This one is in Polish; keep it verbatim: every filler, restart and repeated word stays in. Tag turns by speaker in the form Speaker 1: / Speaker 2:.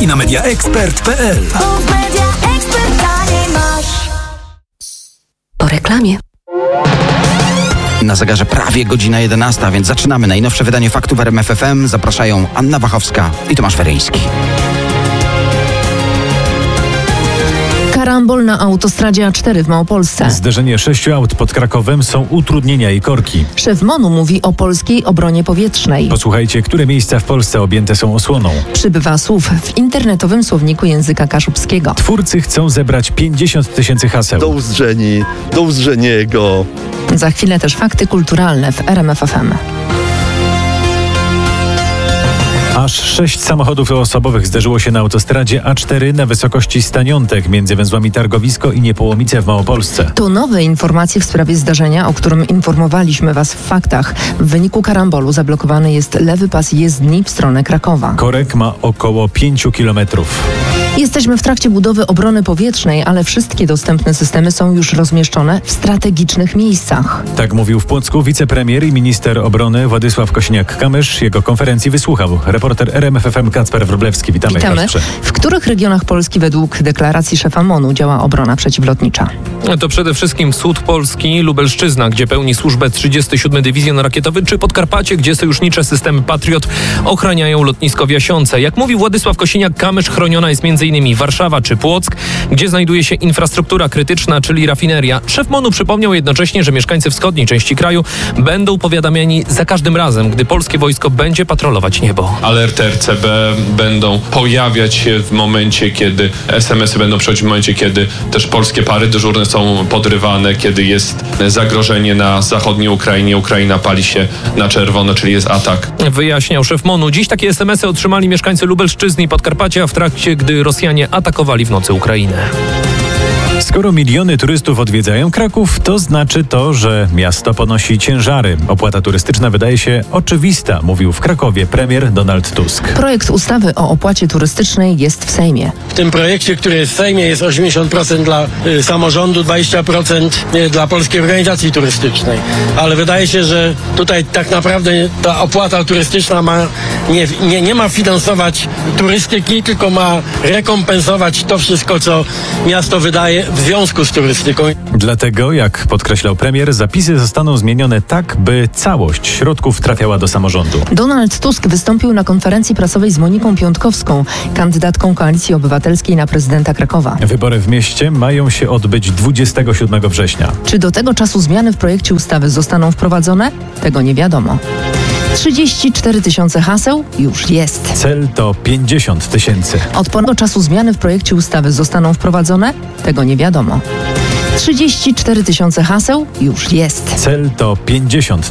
Speaker 1: i na media expert kropka p l.
Speaker 2: Po reklamie.
Speaker 3: Na zegarze prawie godzina jedenasta, więc zaczynamy. Najnowsze wydanie faktów w R M F F M. Zapraszają Anna Wachowska i Tomasz Weryński.
Speaker 2: Karambol na autostradzie A cztery w Małopolsce.
Speaker 4: Zderzenie sześciu aut pod Krakowem, są utrudnienia i korki.
Speaker 2: Szef MON-u mówi o polskiej obronie powietrznej.
Speaker 4: Posłuchajcie, które miejsca w Polsce objęte są osłoną.
Speaker 2: Przybywa słów w internetowym słowniku języka kaszubskiego.
Speaker 4: Twórcy chcą zebrać pięćdziesiąt tysięcy haseł.
Speaker 5: Do Uzdrzeni, do Uzdrzeniego.
Speaker 2: Za chwilę też fakty kulturalne w R M F F M.
Speaker 4: Aż sześć samochodów osobowych zderzyło się na autostradzie A cztery na wysokości Staniątek między węzłami Targowisko i Niepołomice w Małopolsce.
Speaker 2: To nowe informacje w sprawie zdarzenia, o którym informowaliśmy Was w faktach. W wyniku karambolu zablokowany jest lewy pas jezdni w stronę Krakowa.
Speaker 4: Korek ma około pięciu kilometrów.
Speaker 2: Jesteśmy w trakcie budowy obrony powietrznej, ale wszystkie dostępne systemy są już rozmieszczone w strategicznych miejscach.
Speaker 4: Tak mówił w Płocku wicepremier i minister obrony Władysław Kosiniak-Kamysz. Jego konferencji wysłuchał reporter R M F F M Kacper Wróblewski. Witamy.
Speaker 2: Witamy.
Speaker 4: Kacprze.
Speaker 2: W których regionach Polski według deklaracji szefa MON-u działa obrona przeciwlotnicza?
Speaker 6: To przede wszystkim wschód Polski, Lubelszczyzna, gdzie pełni służbę trzydziesty siódmy Dywizjon Rakietowy, czy Podkarpacie, gdzie sojusznicze systemy Patriot ochraniają lotnisko w Jasiące. Jak mówi Władysław Kosiniak-Kamysz, chroniona jest m.in. Warszawa czy Płock, gdzie znajduje się infrastruktura krytyczna, czyli rafineria. Szef MON-u przypomniał jednocześnie, że mieszkańcy wschodniej części kraju będą powiadamiani za każdym razem, gdy polskie wojsko będzie patrolować niebo.
Speaker 7: Alerty R C B będą pojawiać się w momencie, kiedy es em esy będą przychodzić w momencie, kiedy też polskie pary dyżurne są podrywane, kiedy jest zagrożenie na zachodniej Ukrainie, Ukraina pali się na czerwono, czyli jest atak.
Speaker 6: Wyjaśniał szef MON-u. Dziś takie es em esy otrzymali mieszkańcy Lubelszczyzny i Podkarpacia w trakcie, gdy Rosjanie atakowali w nocy Ukrainę.
Speaker 4: Skoro miliony turystów odwiedzają Kraków, to znaczy to, że miasto ponosi ciężary. Opłata turystyczna wydaje się oczywista, mówił w Krakowie premier Donald Tusk.
Speaker 2: Projekt ustawy o opłacie turystycznej jest w Sejmie.
Speaker 8: W tym projekcie, który jest w Sejmie, jest osiemdziesiąt procent dla y, samorządu, dwadzieścia procent y, dla Polskiej Organizacji Turystycznej. Ale wydaje się, że tutaj tak naprawdę ta opłata turystyczna ma, nie, nie, nie ma finansować turystyki, tylko ma rekompensować to wszystko, co miasto wydaje w związku z turystyką.
Speaker 4: Dlatego, jak podkreślał premier, zapisy zostaną zmienione tak, by całość środków trafiała do samorządu.
Speaker 2: Donald Tusk wystąpił na konferencji prasowej z Moniką Piątkowską, kandydatką Koalicji Obywatelskiej na prezydenta Krakowa.
Speaker 4: Wybory w mieście mają się odbyć dwudziestego siódmego września.
Speaker 2: Czy do tego czasu zmiany w projekcie ustawy zostaną wprowadzone? Tego nie wiadomo. trzydzieści cztery tysiące haseł już jest.
Speaker 4: Cel to pięćdziesiąt tysięcy.
Speaker 2: Od pewnego czasu zmiany w projekcie ustawy zostaną wprowadzone? Tego nie wiadomo. trzydzieści cztery tysiące haseł już jest.
Speaker 4: Cel to pięćdziesiąt